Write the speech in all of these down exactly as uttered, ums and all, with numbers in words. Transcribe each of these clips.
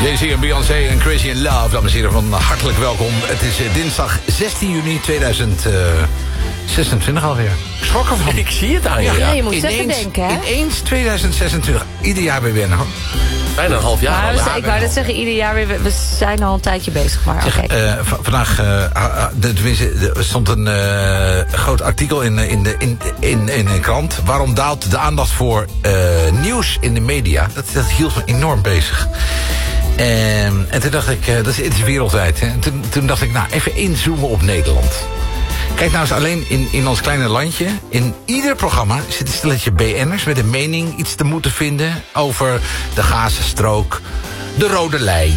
Jay-Z en Beyoncé en Crazy in Love, dames en heren, van hartelijk welkom. Het is uh, dinsdag zestien juni tweeduizend zesentwintig alweer. Schrokken van. Ik zie het aan je. Ja, Ja. je moet Ineens, even denken, hè? Ineens tweeduizend zesentwintig. Ieder jaar weer wennen, hoor. Bijna een half jaar. Maar al, we- ja. ik wou net zeggen, ieder jaar weer. We zijn al een tijdje bezig, maar oké. Uh, v- vandaag uh, de, tenminste, er stond een uh, groot artikel in, in, de, in, in, in een krant. Waarom daalt de aandacht voor uh, nieuws in de media? Dat, dat hield me enorm bezig. En, en toen dacht ik, uh, dat is, het is wereldwijd. Hè? En toen, toen dacht ik, nou, even inzoomen op Nederland. Kijk nou eens alleen in, in ons kleine landje. In ieder programma zit een stelletje B N'ers met een mening iets te moeten vinden over de Gazastrook, de Rode Lijn,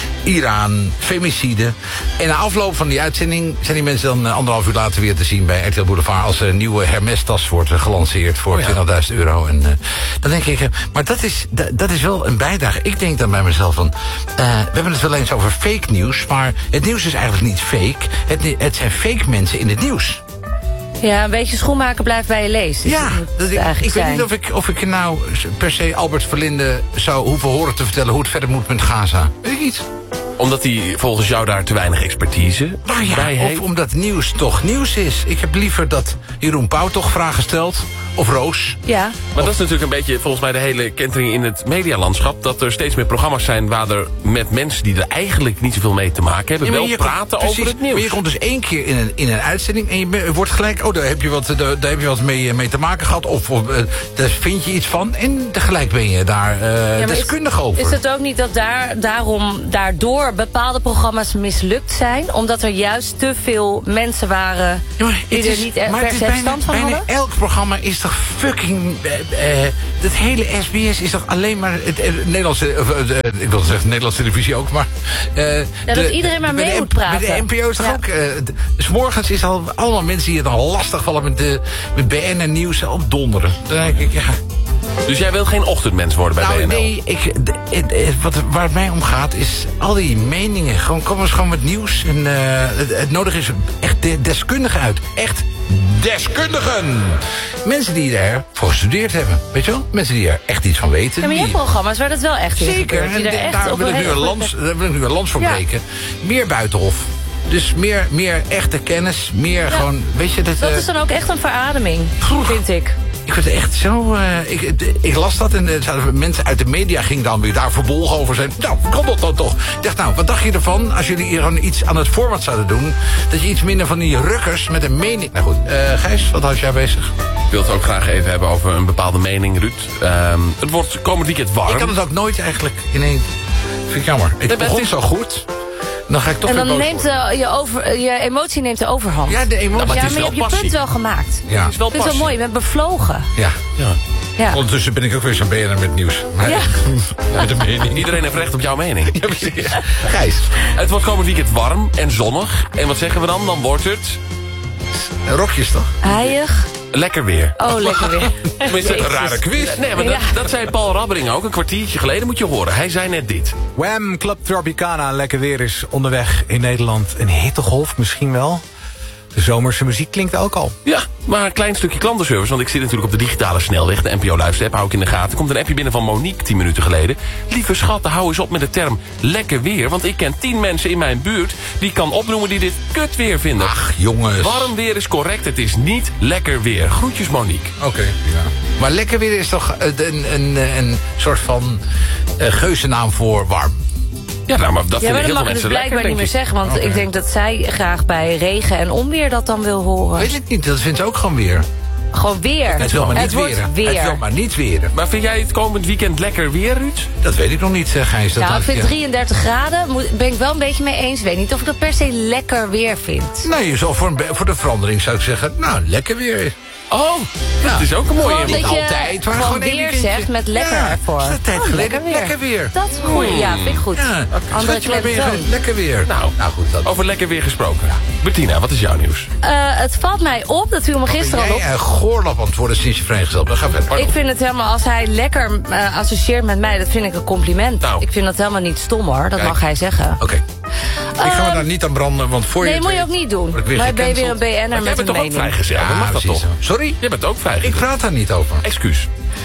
Iran, femicide. En na afloop van die uitzending zijn die mensen dan anderhalf uur later weer te zien bij R T L Boulevard als een nieuwe Hermes-tas wordt gelanceerd voor Oh ja. twintigduizend euro. En uh, dan denk ik, uh, maar dat is, dat, dat is wel een bijdrage. Ik denk dan bij mezelf van, uh, we hebben het wel eens over fake nieuws, maar het nieuws is eigenlijk niet fake. Het, het zijn fake mensen in het nieuws. Ja, een beetje schoenmaken blijft bij je lees. Dus Ja, dat moet dat het ik, eigenlijk ik weet zijn. niet of ik, of ik nou per se Albert Verlinde zou hoeven horen te vertellen hoe het verder moet met Gaza. Weet ik niet. Omdat hij volgens jou daar te weinig expertise Nou ja, bij heeft. of omdat nieuws toch nieuws is. Ik heb liever dat Jeroen Pauw toch vragen stelt. Of Roos. Ja, Maar dat is natuurlijk een beetje volgens mij de hele kentering in het medialandschap. Dat er steeds meer programma's zijn waar er met mensen die er eigenlijk niet zoveel mee te maken hebben, Ja, maar wel je praten komt- over precies, het nieuws. Maar je komt dus één keer in een, in een uitzending en je be- wordt gelijk, oh, daar heb je wat, daar, daar heb je wat mee, mee te maken gehad. Of, of eh, daar vind je iets van. En tegelijk ben je daar uh, Ja, maar deskundig is, over. Is het ook niet dat daar, daarom, daardoor bepaalde programma's mislukt zijn? Omdat er juist te veel mensen waren Ja, maar die het er is- niet echt maar per het se is bijna, verstand van bijna hadden? elk programma is toch fucking... Uh, uh, dat hele S B S is toch alleen maar... Het, uh, Nederlandse... Uh, uh, ik wil zeggen Nederlandse televisie ook, maar... Uh, Ja, dat iedereen maar bij mee de, moet praten. Bij de N P O is toch Ja. ook... Uh, d- 's morgens is al allemaal mensen die het dan lastig vallen met, de, met B N N Nieuws op donderen. Dan denk ik, ja... Dus jij wilt geen ochtendmens worden bij Nou, B N L? nee, ik, d- het- het- wat, waar het mij om gaat is al die meningen. Gewoon, kom eens gewoon met nieuws. En, uh, het, het nodig is echt de deskundigen uit. Echt deskundigen. Mensen die ervoor gestudeerd hebben. Weet je wel? Mensen die er echt iets van weten. Ja, maar je hebt die- programma's waar dat wel echt in Zeker. gebeurt. Die En er echt daar op wil een ik nu hele een goede- lans, daar wil ik nu een lans voor Ja. breken. Meer buitenhof. Dus meer, meer echte kennis. Meer gewoon, weet je... Dat, Dat eh, is dan ook echt een verademing, vind ik. Ik werd echt zo... Uh, ik, ik las dat en uh, mensen uit de media gingen dan weer daar verbolgen over zijn. Nou, kan dat dan toch? Ik dacht, nou, wat dacht je ervan als jullie hier gewoon iets aan het format zouden doen? Dat je iets minder van die rukkers met een mening... Nou goed, uh, Gijs, wat houdt jij bezig? Ik wil het ook graag even hebben over een bepaalde mening, Ruud. Um, het wordt komend weekend warm. Ik kan het ook nooit eigenlijk in één... Vind ik jammer. Ik maar begon het is- zo goed. Dan ga ik toch En weer dan boos neemt worden. de, je, over, je emotie neemt de overhand. Ja, de emotie. Nou, maar Ja, het is maar je wel hebt je passie. punt wel gemaakt. Ja. Het is wel Ik vind het wel passie. mooi, je bent bevlogen. Ja. Ja. Ja. Ondertussen ben ik ook weer zo'n B N R met nieuws. Maar, Ja. met een mening. Iedereen heeft recht op jouw mening. Ja, precies. Gijs, Het wordt komend weekend warm en zonnig. En wat zeggen we dan? Dan wordt het rokjes toch? Heilig. lekker weer. Oh, lekker weer. Tenminste, Een rare quiz. Nee, maar dat, Ja. dat zei Paul Rabbering ook een kwartiertje geleden. Moet je horen. Hij zei net dit. Wham! Club Tropicana, lekker weer is onderweg in Nederland. Een hittegolf misschien wel. De zomerse muziek klinkt ook al. Ja, maar een klein stukje klantenservice. Want ik zit natuurlijk op de digitale snelweg. De N P O-luisterapp hou ik in de gaten. Er komt een appje binnen van Monique tien minuten geleden. Lieve schatten, hou eens op met de term lekker weer. Want ik ken tien mensen in mijn buurt die ik kan opnoemen die dit kut weer vinden. Ach, jongens. Warm weer is correct. Het is niet lekker weer. Groetjes, Monique. Oké, ja. Maar lekker weer is toch een, een, een, een soort van uh, geuzennaam voor warm. Ja, nou, maar dat Ja, vinden maar heel dat veel mag ik dus mensen lekker, blijkbaar niet denk meer ik. zeggen. Want Oké. ik denk dat zij graag bij regen en onweer dat dan wil horen. Weet ik niet, dat vindt ze ook gewoon weer. Gewoon weer. Het wil maar niet het wordt weren. weer. Het wil maar niet weren. Maar vind jij het komend weekend lekker weer, Ruud? Dat weet ik nog niet, uh, Gijs. Dat Nou, had ik vind ja. drieëndertig graden, moet, ben ik wel een beetje mee eens. Ik weet niet of ik dat per se lekker weer vind. Nee, zo voor, een, be- voor de verandering zou ik zeggen, nou, lekker weer. Oh, dat is ook een mooie Gewoon input. dat je altijd, maar gewoon gewoon één weer weekendje. zegt met lekker Ja, ervoor. dat is een tijd Oh, geleden. Lekker weer. Dat is goed. Ja, vind ik goed. Ja, Andere schatje, waar ben je toon. geweest? Lekker weer. Nou, nou goed. Dat, Over lekker weer gesproken. Bettina, wat is jouw nieuws? Eh, het valt mij op, dat viel me gisteren al op. jij een goorlap aan het worden sinds je vrijgesteld bent. Ga verder. Ik vind het helemaal, als hij lekker eh, associeert met mij, dat vind ik een compliment. Nou. Ik vind dat helemaal niet stom hoor, dat Kijk. mag hij zeggen. Oké. ik ga me daar niet aan branden, want voor je Nee, het moet je weet, ook niet doen. word ik weer Maar ben je weer een gecanceld. B N'er Maar jij met bent een toch ook mening. vrijgezel? Dan Ja, mag dat precies toch? zo. Sorry? Jij bent ook Ik vrijgezel. praat daar niet over. Excuus.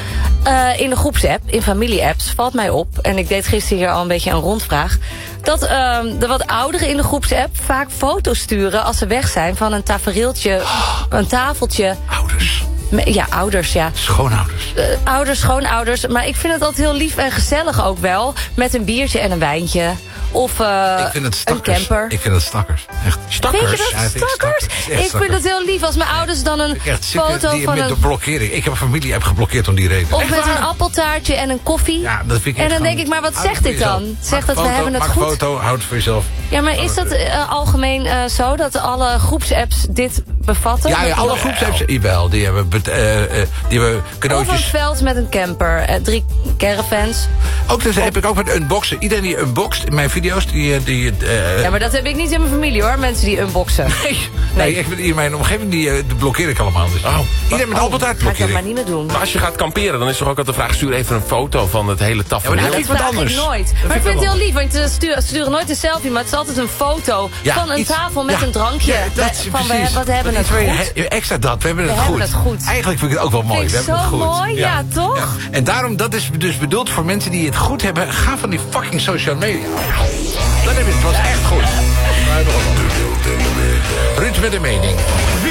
uh, in de groepsapp, in familie-apps, valt mij op... en ik deed gisteren hier al een beetje een rondvraag... dat uh, de wat ouderen in de groepsapp vaak foto's sturen... als ze weg zijn van een tafereeltje, oh. een tafeltje... Ouders. Ja, ouders, ja. Schoonouders. Uh, ouders, schoonouders. Maar ik vind het altijd heel lief en gezellig ook wel. Met een biertje en een wijntje. Of uh, ik vind het een camper. Ik vind het stakkers. Echt. Stakkers? Vind je dat ja, stakkers? Ik, ik vind het heel lief als mijn ouders dan een echt, foto die, van met een... de blokkering. Ik heb een familie heb geblokkeerd om die reden. Of met een appeltaartje en een koffie. Ja, dat vind ik en dan gewoon, denk ik, maar wat zegt dit dan? Zegt dat foto, we hebben het maak goed? Maak een foto, houd het voor jezelf. Ja, maar is dat uh, algemeen uh, zo dat alle groepsapps dit bevatten? Ja, ja alle groepsapps, jawel. Die hebben, uh, uh, die hebben cadeautjes. Of een veld met een camper. Uh, drie caravans. Ook dat heb ik ook met unboxen. Iedereen die unboxt in mijn video's, die... die uh, ja, maar dat heb ik niet in mijn familie hoor, mensen die unboxen. Nee, nee. nee ik, in mijn omgeving die, uh, die blokkeer ik allemaal. Dus. Oh, iedereen met oh, appeltaart blokkeer ik. Ga ik dat maar niet meer doen. Maar als je gaat kamperen, dan is toch ook altijd de vraag... stuur even een foto van het hele tafereel. Ja, maar dat vraag anders. ik nooit. Dat maar ik vind vind het heel lief, want ze sturen, sturen nooit een selfie... maar het is altijd een foto ja, van een iets, tafel met ja, een drankje. Ja, dat is van precies. we, wat hebben het goed. Extra dat, we hebben we het hebben goed. Het goed. Eigenlijk vind ik het ook wel mooi. Vind we ik hebben zo het goed. mooi, ja, ja toch? Ja. En daarom, dat is dus bedoeld voor mensen die het goed hebben. Ga van die fucking social media. Dan heb je het was echt goed. Ruud met de mening.